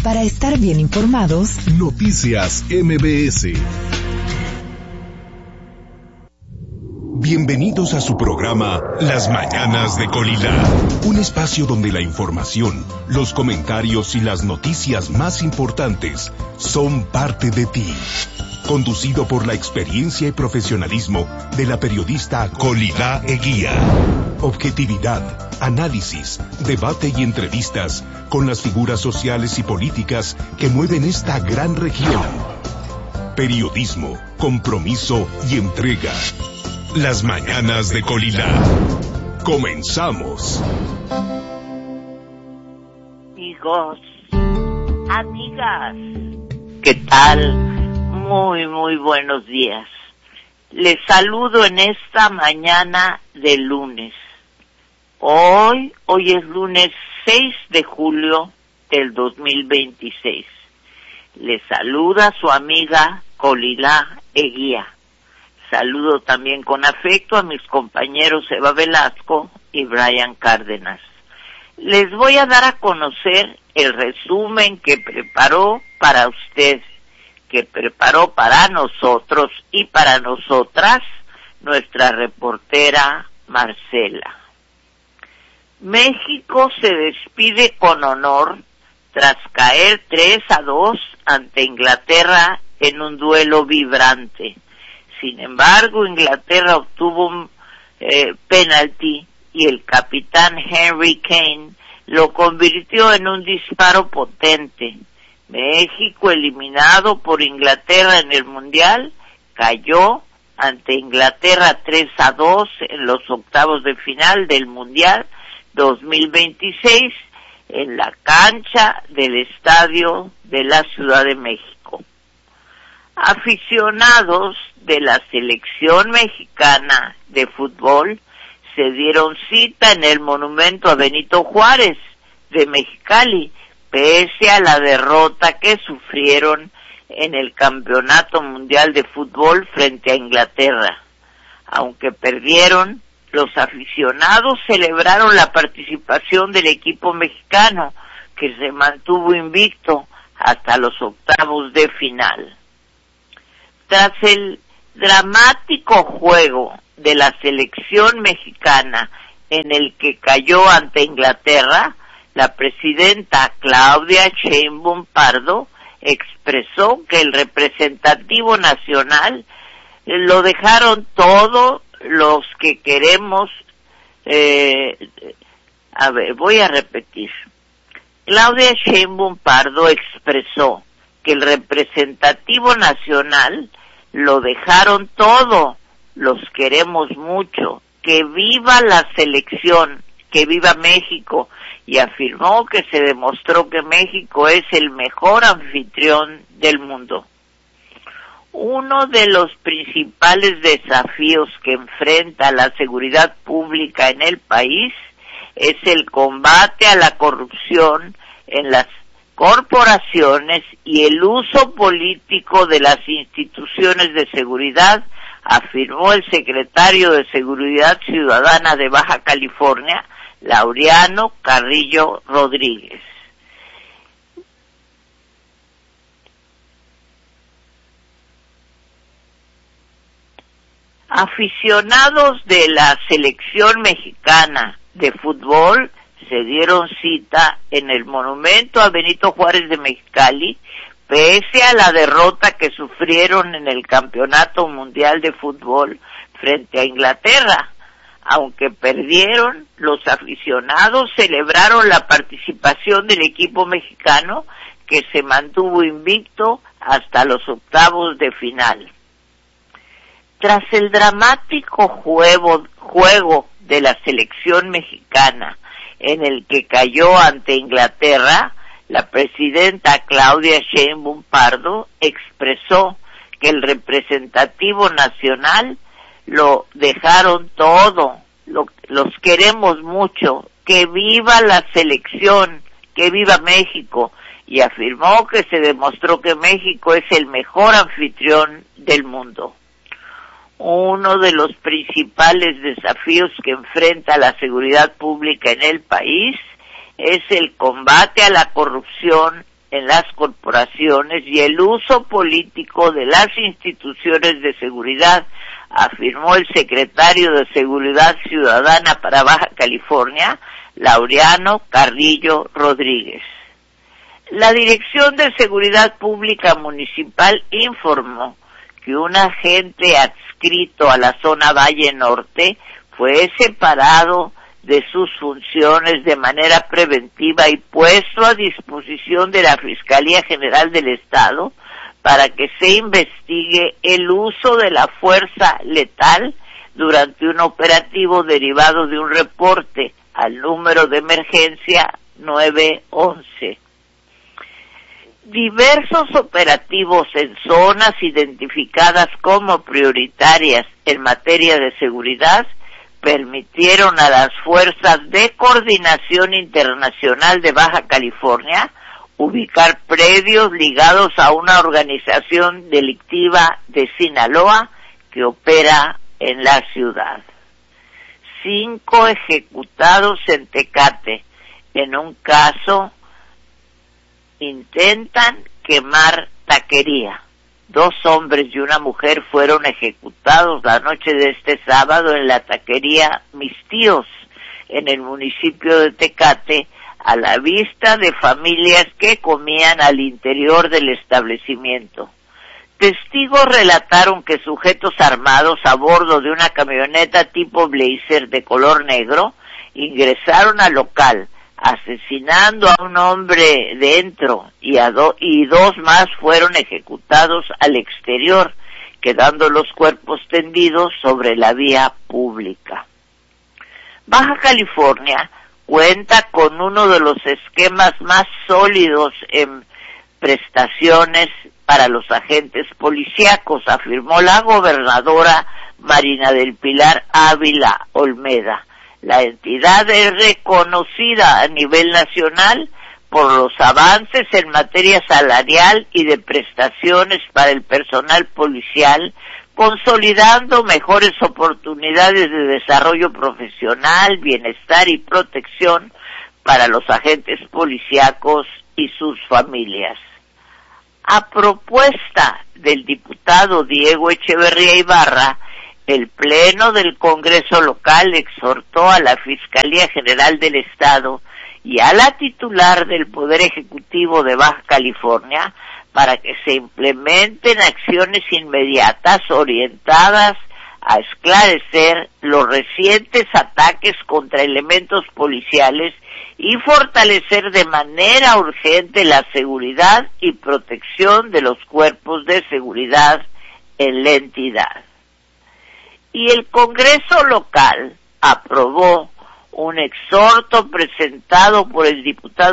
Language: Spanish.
Para estar bien informados, Noticias MBS. Bienvenidos a su programa Las Mañanas de Colila, un espacio donde la información, los comentarios y las noticias más importantes son parte de ti. Conducido por la experiencia y profesionalismo de la periodista Colila Eguía. Objetividad, análisis, debate y entrevistas con las figuras sociales y políticas que mueven esta gran región. Periodismo, compromiso y entrega. Las Mañanas de Colila. Comenzamos. Amigos, amigas, ¿qué tal? Muy buenos días. Les saludo en esta mañana de lunes. Hoy es lunes 6 de julio del 2026. Les saluda su amiga Colila Eguía. Saludo también con afecto a mis compañeros Eva Velasco y Brian Cárdenas. Les voy a dar a conocer el resumen que preparó para usted, que preparó para nosotros y para nosotras nuestra reportera Marcela. México se despide con honor tras caer 3-2 ante Inglaterra en un duelo vibrante. Sin embargo, Inglaterra obtuvo un penalti y el capitán Henry Kane lo convirtió en un disparo potente. México, eliminado por Inglaterra en el Mundial, cayó ante Inglaterra 3-2 en los octavos de final del Mundial 2026 en la cancha del Estadio de la Ciudad de México. Aficionados de la selección mexicana de fútbol se dieron cita en el monumento a Benito Juárez de Mexicali, pese a la derrota que sufrieron en el Campeonato Mundial de Fútbol frente a Inglaterra. Aunque perdieron, los aficionados celebraron la participación del equipo mexicano, que se mantuvo invicto hasta los octavos de final. Tras el dramático juego de la selección mexicana en el que cayó ante Inglaterra, la presidenta Claudia Sheinbaum Pardo expresó que el representativo nacional lo dejaron todos los que queremos. Voy a repetir. Claudia Sheinbaum Pardo expresó que el representativo nacional lo dejaron todo, los queremos mucho, que viva la selección, que viva México, y afirmó que se demostró que México es el mejor anfitrión del mundo. Uno de los principales desafíos que enfrenta la seguridad pública en el país es el combate a la corrupción en las corporaciones y el uso político de las instituciones de seguridad, afirmó el secretario de Seguridad Ciudadana de Baja California, Laureano Carrillo Rodríguez. Aficionados de la selección mexicana de fútbol se dieron cita en el monumento a Benito Juárez de Mexicali, pese a la derrota que sufrieron en el Campeonato Mundial de Fútbol frente a Inglaterra. Aunque perdieron, los aficionados celebraron la participación del equipo mexicano, que se mantuvo invicto hasta los octavos de final. Tras el dramático juego de la selección mexicana en el que cayó ante Inglaterra, la presidenta Claudia Sheinbaum Pardo expresó que el representativo nacional lo dejaron todo, los queremos mucho, que viva la selección, que viva México, y afirmó que se demostró que México es el mejor anfitrión del mundo. Uno de los principales desafíos que enfrenta la seguridad pública en el país es el combate a la corrupción en las corporaciones y el uso político de las instituciones de seguridad, afirmó el secretario de Seguridad Ciudadana para Baja California, Laureano Carrillo Rodríguez. La Dirección de Seguridad Pública Municipal informó que un agente adscrito a la zona Valle Norte fue separado de sus funciones de manera preventiva y puesto a disposición de la Fiscalía General del Estado para que se investigue el uso de la fuerza letal durante un operativo derivado de un reporte al número de emergencia 911. Diversos operativos en zonas identificadas como prioritarias en materia de seguridad permitieron a las Fuerzas de Coordinación Internacional de Baja California ubicar predios ligados a una organización delictiva de Sinaloa que opera en la ciudad. 5 ejecutados en Tecate. En un caso, intentan quemar taquería. 2 hombres y una mujer fueron ejecutados la noche de este sábado en la taquería Mis Tíos, en el municipio de Tecate, a la vista de familias que comían al interior del establecimiento. Testigos relataron que sujetos armados a bordo de una camioneta tipo Blazer de color negro ingresaron al local, asesinando a un hombre dentro y 2 más fueron ejecutados al exterior, quedando los cuerpos tendidos sobre la vía pública. Baja California cuenta con uno de los esquemas más sólidos en prestaciones para los agentes policíacos, afirmó la gobernadora Marina del Pilar Ávila Olmeda. La entidad es reconocida a nivel nacional por los avances en materia salarial y de prestaciones para el personal policial, consolidando mejores oportunidades de desarrollo profesional, bienestar y protección para los agentes policíacos y sus familias. A propuesta del diputado Diego Echeverría Ibarra, el Pleno del Congreso local exhortó a la Fiscalía General del Estado y a la titular del Poder Ejecutivo de Baja California para que se implementen acciones inmediatas orientadas a esclarecer los recientes ataques contra elementos policiales y fortalecer de manera urgente la seguridad y protección de los cuerpos de seguridad en la entidad. Y el Congreso local aprobó un exhorto presentado por el diputado